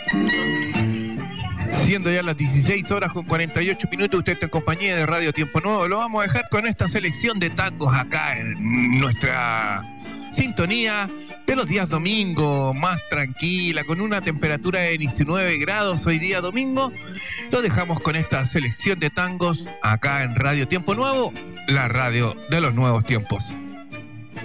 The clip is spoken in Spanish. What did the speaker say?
Siendo ya las 16 horas con 48 minutos, usted está en compañía de Radio Tiempo Nuevo. Lo vamos a dejar con esta selección de tangos acá en nuestra sintonía de los días domingo, más tranquila, con una temperatura de 19 grados hoy día domingo. Lo dejamos con esta selección de tangos acá en Radio Tiempo Nuevo, la radio de los nuevos tiempos.